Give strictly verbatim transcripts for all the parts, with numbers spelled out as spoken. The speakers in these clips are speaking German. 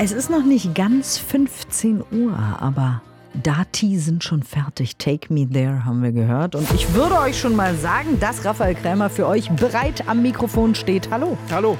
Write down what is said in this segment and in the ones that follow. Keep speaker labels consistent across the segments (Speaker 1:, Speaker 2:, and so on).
Speaker 1: Es ist noch nicht ganz fünfzehn Uhr, aber Dati sind schon fertig. Take Me There haben wir gehört. Und ich würde euch schon mal sagen, dass Raphael Krämer für euch bereit am Mikrofon steht. Hallo.
Speaker 2: Hallo.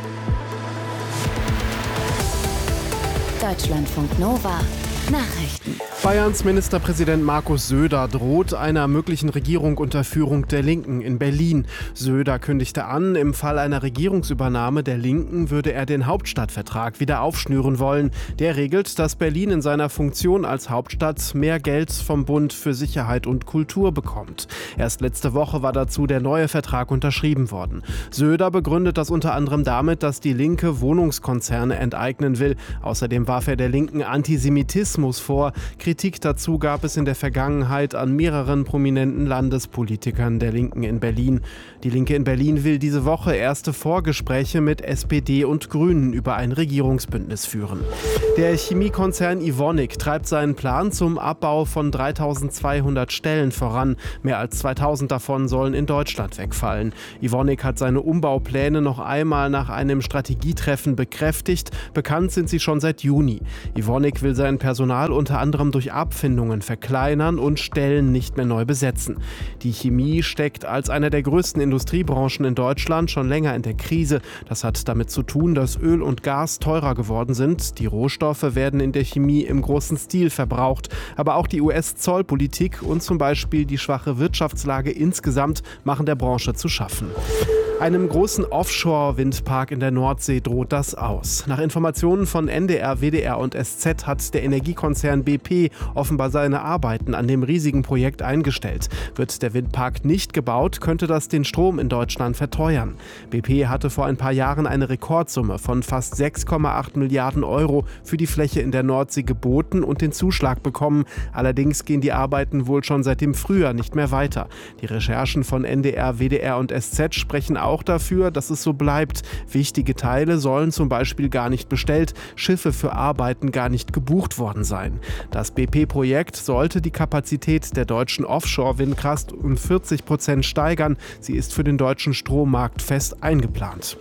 Speaker 3: Deutschlandfunk Nova. Nachrichten.
Speaker 2: Bayerns Ministerpräsident Markus Söder droht einer möglichen Regierung unter Führung der Linken in Berlin. Söder kündigte an, im Fall einer Regierungsübernahme der Linken würde er den Hauptstadtvertrag wieder aufschnüren wollen. Der regelt, dass Berlin in seiner Funktion als Hauptstadt mehr Geld vom Bund für Sicherheit und Kultur bekommt. Erst letzte Woche war dazu der neue Vertrag unterschrieben worden. Söder begründet das unter anderem damit, dass die Linke Wohnungskonzerne enteignen will. Außerdem warf er der Linken Antisemitismus vor. Kritik dazu gab es in der Vergangenheit an mehreren prominenten Landespolitikern der Linken in Berlin. Die Linke in Berlin will diese Woche erste Vorgespräche mit S P D und Grünen über ein Regierungsbündnis führen. Der Chemiekonzern Evonik treibt seinen Plan zum Abbau von dreitausendzweihundert Stellen voran. Mehr als zweitausend davon sollen in Deutschland wegfallen. Evonik hat seine Umbaupläne noch einmal nach einem Strategietreffen bekräftigt. Bekannt sind sie schon seit Juni. Evonik will sein Personal unter anderem durch Abfindungen verkleinern und Stellen nicht mehr neu besetzen. Die Chemie steckt als einer der größten Industriebranchen in Deutschland schon länger in der Krise. Das hat damit zu tun, dass Öl und Gas teurer geworden sind. Die Rohstoffe werden in der Chemie im großen Stil verbraucht. Aber auch die U S-Zollpolitik und zum Beispiel die schwache Wirtschaftslage insgesamt machen der Branche zu schaffen. Einem großen Offshore-Windpark in der Nordsee droht das aus. Nach Informationen von N D R, W D R und S Z hat der Energiekonzern B P offenbar seine Arbeiten an dem riesigen Projekt eingestellt. Wird der Windpark nicht gebaut, könnte das den Strom in Deutschland verteuern. B P hatte vor ein paar Jahren eine Rekordsumme von fast sechs Komma acht Milliarden Euro für die Fläche in der Nordsee geboten und den Zuschlag bekommen. Allerdings gehen die Arbeiten wohl schon seit dem Frühjahr nicht mehr weiter. Die Recherchen von N D R, W D R und S Z sprechen auch dafür, dass es so bleibt. Wichtige Teile sollen zum Beispiel gar nicht bestellt, Schiffe für Arbeiten gar nicht gebucht worden sein. Das B P-Projekt sollte die Kapazität der deutschen Offshore-Windkraft um vierzig Prozent steigern. Sie ist für den deutschen Strommarkt fest eingeplant.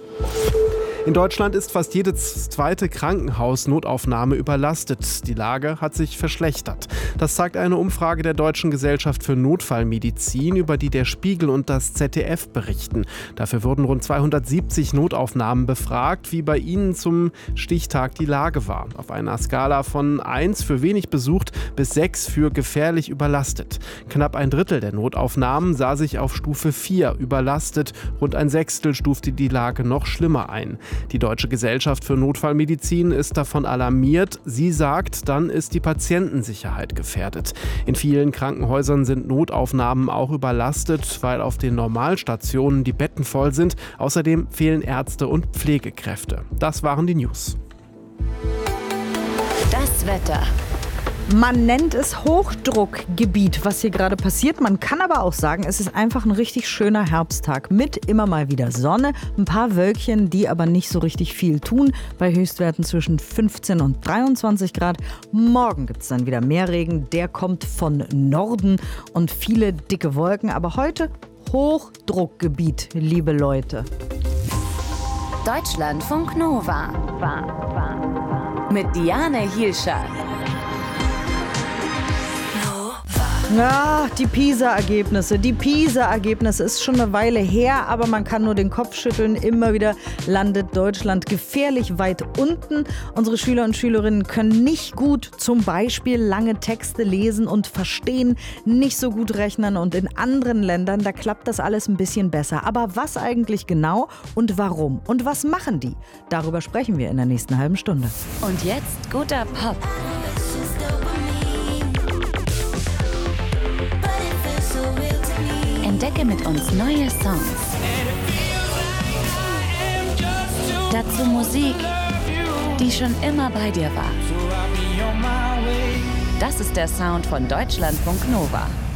Speaker 2: In Deutschland ist fast jede zweite Krankenhausnotaufnahme überlastet. Die Lage hat sich verschlechtert. Das zeigt eine Umfrage der Deutschen Gesellschaft für Notfallmedizin, über die der Spiegel und das Z D F berichten. Dafür wurden rund zweihundertsiebzig Notaufnahmen befragt, wie bei ihnen zum Stichtag die Lage war. Auf einer Skala von eins für wenig besucht bis sechs für gefährlich überlastet. Knapp ein Drittel der Notaufnahmen sah sich auf Stufe vier überlastet. Rund ein Sechstel stufte die Lage noch schlimmer ein. Die Deutsche Gesellschaft für Notfallmedizin ist davon alarmiert. Sie sagt, dann ist die Patientensicherheit gefährdet. In vielen Krankenhäusern sind Notaufnahmen auch überlastet, weil auf den Normalstationen die Betten voll sind. Außerdem fehlen Ärzte und Pflegekräfte. Das waren die News.
Speaker 3: Das Wetter.
Speaker 1: Man nennt es Hochdruckgebiet, was hier gerade passiert. Man kann aber auch sagen, es ist einfach ein richtig schöner Herbsttag mit immer mal wieder Sonne, ein paar Wölkchen, die aber nicht so richtig viel tun, bei Höchstwerten zwischen fünfzehn und dreiundzwanzig Grad. Morgen gibt es dann wieder mehr Regen, der kommt von Norden und viele dicke Wolken. Aber heute Hochdruckgebiet, liebe Leute.
Speaker 3: Deutschlandfunk Nova. Mit Diane Hielscher.
Speaker 1: Ja, die PISA-Ergebnisse. Die PISA-Ergebnisse ist schon eine Weile her, aber man kann nur den Kopf schütteln. Immer wieder landet Deutschland gefährlich weit unten. Unsere Schüler und Schülerinnen können nicht gut zum Beispiel lange Texte lesen und verstehen, nicht so gut rechnen. Und in anderen Ländern, da klappt das alles ein bisschen besser. Aber was eigentlich genau und warum? Und was machen die? Darüber sprechen wir in der nächsten halben Stunde.
Speaker 3: Und jetzt guter Pop. Entdecke mit uns neue Songs. Dazu Musik, die schon immer bei dir war. Das ist der Sound von Deutschlandfunk Nova.